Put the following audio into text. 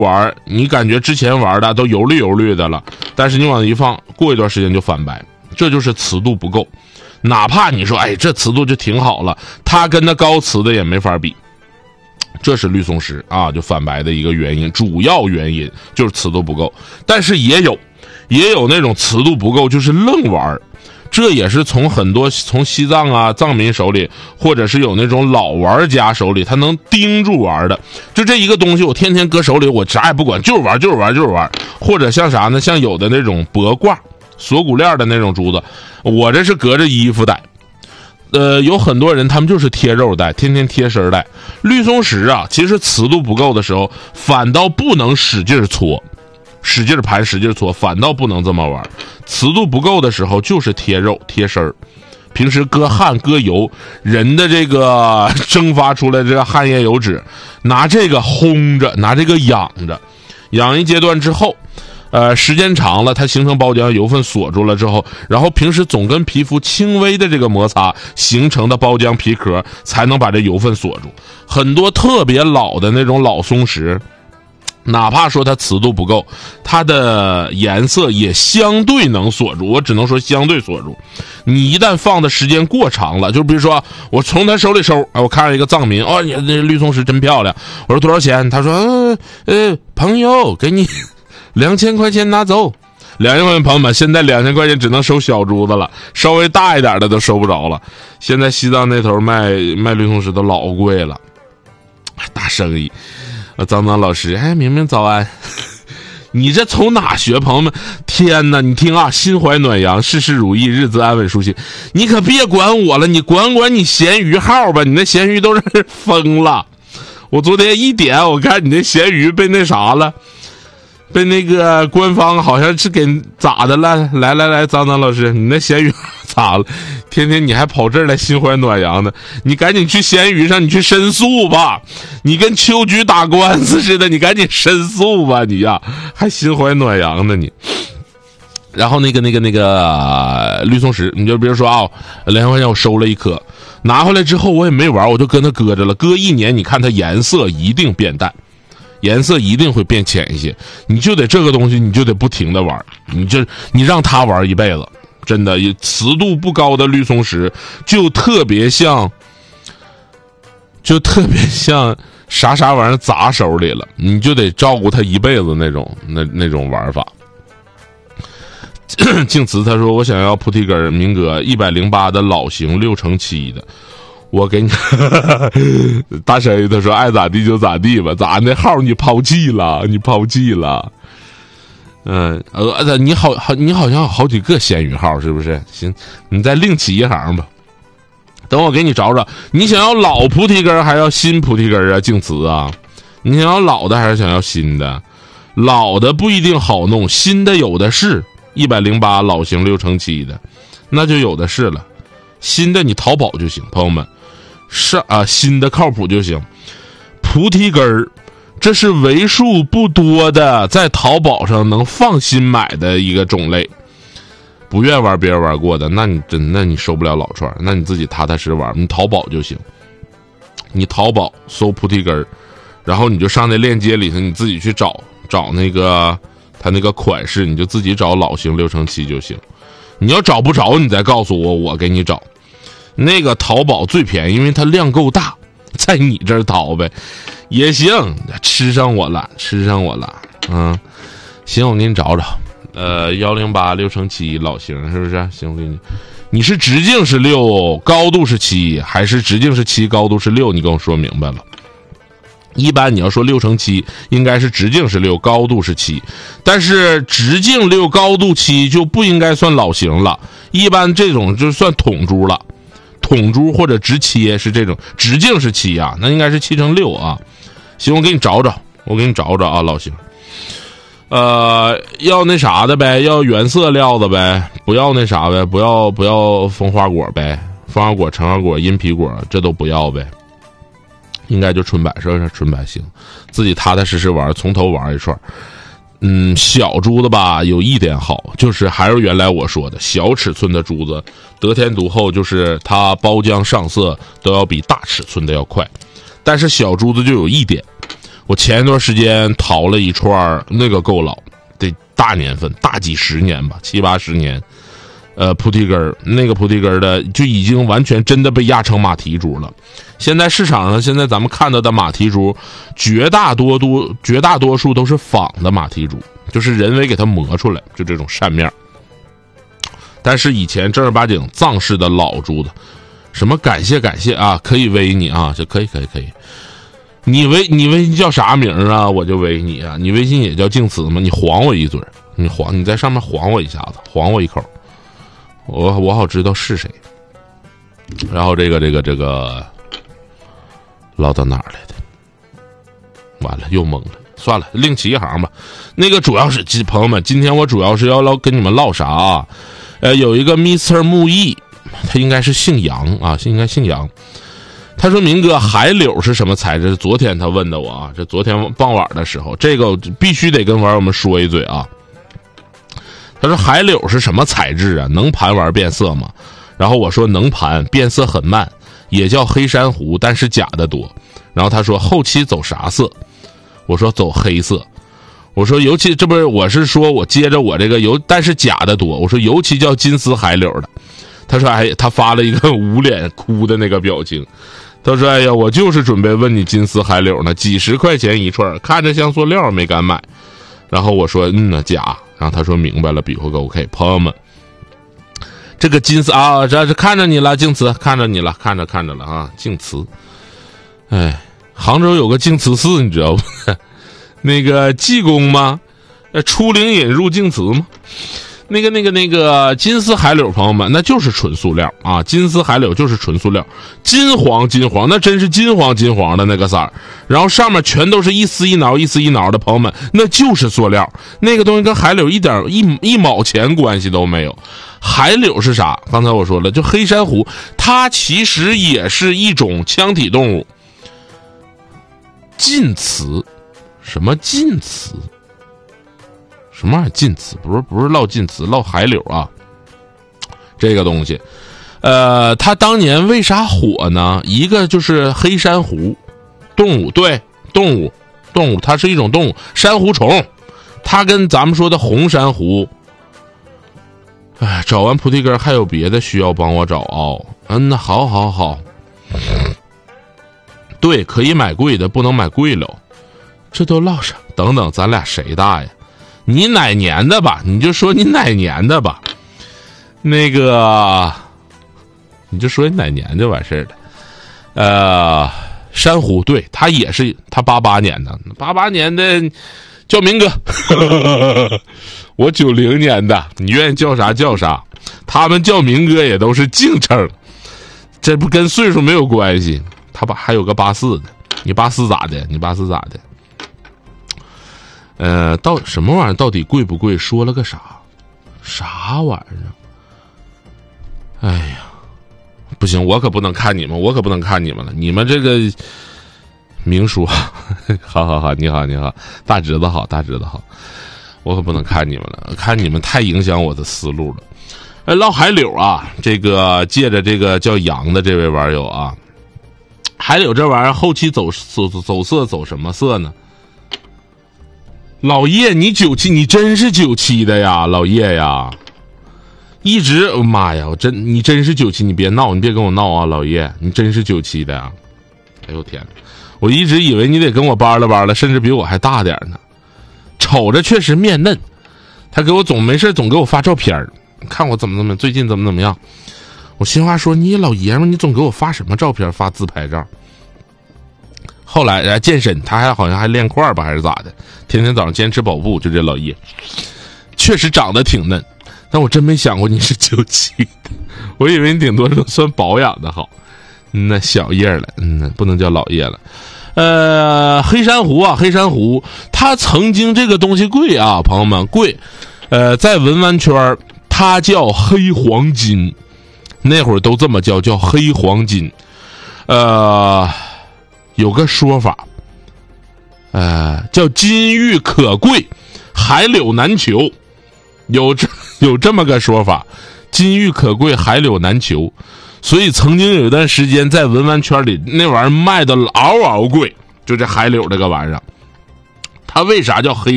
玩，你感觉之前玩的都油绿油绿的了，但是你往那一放，过一段时间就反白，这就是磁度不够。哪怕你说哎这磁度就挺好了，它跟那高磁的也没法比。这是绿松石啊就反白的一个原因，主要原因就是磁度不够。但是也有那种磁度不够就是愣玩，这也是从西藏啊藏民手里，或者是有那种老玩家手里，他能盯住玩的。就这一个东西我天天搁手里，我啥也不管，就是玩。或者像啥呢，像有的那种脖挂锁骨链的那种珠子，我这是隔着衣服戴。有很多人他们就是贴肉带，天天贴身带。绿松石啊其实磁度不够的时候反倒不能使劲搓，使劲盘使劲搓，反倒不能这么玩。磁度不够的时候就是贴肉贴身，平时搁汗搁油，人的这个蒸发出来这个汗液油脂，拿这个烘着，拿这个养着，养一阶段之后时间长了它形成包浆，油分锁住了之后，然后平时总跟皮肤轻微的这个摩擦形成的包浆皮壳才能把这油分锁住。很多特别老的那种老松石，哪怕说它磁度不够，它的颜色也相对能锁住，我只能说相对锁住。你一旦放的时间过长了，就比如说我从他手里收，我看到一个藏民，哦，你这绿松石真漂亮，我说多少钱？他说朋友给你2000块钱拿走。2000块钱，朋友们，现在2000块钱只能收小珠子了，稍微大一点的都收不着了。现在西藏那头卖绿松石都老贵了，大生意。张老师，哎，明明早安。你这从哪学？朋友们，天哪！你听啊，心怀暖阳，事事如意，日子安稳舒心。你可别管我了，你管你闲鱼号吧，你那闲鱼都是疯了。我昨天一点，我看你那闲鱼被那啥了，被那个官方好像是给咋的了？来，张老师，你那闲鱼咋了？天天你还跑这儿来心怀暖阳的，你赶紧去闲鱼上你去申诉吧，你跟秋菊打官司似的，你赶紧申诉吧，你呀还心怀暖阳呢你。然后那个绿松石，你就比如说啊，2000块钱我收了一颗，拿回来之后我也没玩，我就跟它搁着了，搁1年，你看它颜色一定变淡，颜色一定会变浅一些，你就得这个东西你就得不停的玩，你让它玩一辈子。真的，磁度不高的绿松石就特别像啥玩意儿砸手里了，你就得照顾它一辈子那种玩法。静慈他说我想要菩提根民歌108的老型6×7的，我给你大神他说爱咋地就咋地吧，咋那号你抛弃了。你好像有好几个闲鱼号是不是？行，你再另起一行吧。等我给你找找，你想要老菩提根还要新菩提根啊？静慈啊，你想要老的还是想要新的？老的不一定好弄，新的有的是108老型6×7的，那就有的是了。新的你淘宝就行，朋友们，新的靠谱就行。菩提根这是为数不多的在淘宝上能放心买的一个种类。不愿玩别人玩过的，那你受不了老串，那你自己踏踏实玩，你淘宝就行。你淘宝搜菩提根，然后你就上那链接里头，你自己去找那个它那个款式，你就自己找老型6×7就行。你要找不着你再告诉我，我给你找。那个淘宝最便宜，因为它量够大，在你这儿淘呗也行。吃上我了行，我给你找找108 6×7老型是不是？行，我给你是直径是6高度是7，还是直径是7高度是6？你跟我说明白了。一般你要说6×7应该是直径是6高度是7，但是直径6高度7就不应该算老型了，一般这种就算筒珠了，筒珠或者直切是这种，直径是7啊，那应该是7×6啊。行，我给你找找啊老型。要那啥的呗，要原色料的呗，不要那啥呗，不要风花果呗，风花果、橙花果、阴皮果这都不要呗，应该就纯白，是不是？纯白行，自己踏踏实实玩，从头玩一串。小珠子吧，有一点好，就是还是原来我说的，小尺寸的珠子得天独厚，就是它包浆上色都要比大尺寸的要快。但是小珠子就有一点， 我前一段时间淘了一串，那个够老，得大年份，大几十年吧，7、80年。菩提根那个菩提根的就已经完全真的被压成马蹄珠了。现在市场上，现在咱们看到的马蹄珠，绝大多数都是仿的马蹄珠，就是人为给它磨出来，就这种扇面。但是以前正儿八经藏式的老珠子，什么感谢啊，可以微你啊，这可以。你微信叫啥名啊？我就微你啊。你微信也叫净慈吗？你晃我一嘴，你在上面晃我一下子，晃我一口。我好知道是谁。然后这个唠到哪儿来的？完了又懵了，算了，另起一行吧。那个主要是朋友们，今天我主要是要跟你们唠啥啊？有一个 Mr. 木易，他应该是姓杨啊，应该姓杨。他说：“明哥，海柳是什么材质？”昨天他问的我啊，这昨天傍晚的时候，这个必须得跟网友们说一嘴啊。他说海柳是什么材质啊？能盘玩变色吗？然后我说能盘，变色很慢，也叫黑珊瑚，但是假的多。然后他说后期走啥色？我说走黑色。我说尤其这不是，我是说我接着我这个但是假的多。我说尤其叫金丝海柳的。他说他发了一个捂脸哭的那个表情。他说哎呀，我就是准备问你金丝海柳呢，几十块钱一串，看着像塑料，没敢买。然后我说假。然后他说明白了，比划个 OK。朋友们，这个金丝啊，这看着你了，净慈，看着你了，看着了啊，净慈。哎，杭州有个净慈寺，你知道不？那个济公吗？出灵引入净慈吗？那个金丝海柳，朋友们，那就是纯塑料啊！金丝海柳就是纯塑料，金黄，那真是金黄的那个色儿，然后上面全都是一丝一挠的，朋友们，那就是塑料。那个东西跟海柳一毛钱关系都没有。海柳是啥？刚才我说了，就黑珊瑚，它其实也是一种腔体动物。晋祠，什么晋祠？什么玩意儿晋祠？不是烙晋祠，烙海柳啊。这个东西，它当年为啥火呢？一个就是黑珊瑚，动物，对，动物，它是一种动物，珊瑚虫，它跟咱们说的红珊瑚。哎，找完菩提根还有别的需要帮我找哦。那好。对，可以买贵的，不能买贵了。这都唠啥？等等，咱俩谁大呀？你哪年的吧？你就说你哪年的吧。那个，你就说你哪年就完事儿了。珊瑚，对，他也是他88年的，88年的叫明哥。我90年的，你愿意叫啥叫啥。他们叫明哥也都是敬称，这不跟岁数没有关系。还有个84的，你84咋的？到什么玩意儿？到底贵不贵？说了个啥玩意儿？哎呀，不行，我可不能看你们了。你们这个明叔，好，你好，大侄子好，我可不能看你们了，看你们太影响我的思路了。唠海柳啊，这个借着这个叫杨的这位网友啊，海柳这玩意儿后期走色走什么色呢？老叶，你97，你真是97的呀，老叶呀！一直，妈呀，你真是97，你别闹，你别跟我闹啊，老叶，你真是97的呀！哎呦天，我一直以为你得跟我巴拉，甚至比我还大点呢。瞅着确实面嫩，他给我没事总给我发照片，看我怎么最近怎么样。我心话说，你老爷们，你总给我发什么照片？发自拍照。后来健身，他好像还练块吧，还是咋的？天天早上坚持跑步，就这老叶，确实长得挺嫩，但我真没想过你是97的，我以为你顶多算保养的好。那小叶了，不能叫老叶了。黑珊瑚，它曾经这个东西贵啊，朋友们贵。在文玩圈它叫黑黄金，那会儿都这么叫黑黄金。有个说法，叫金玉可贵，海柳难求，有这么个说法，金玉可贵，海柳难求。所以曾经有一段时间在文玩圈里，那玩意儿卖的嗷贵， 就这海柳这个玩意儿，它为啥叫黑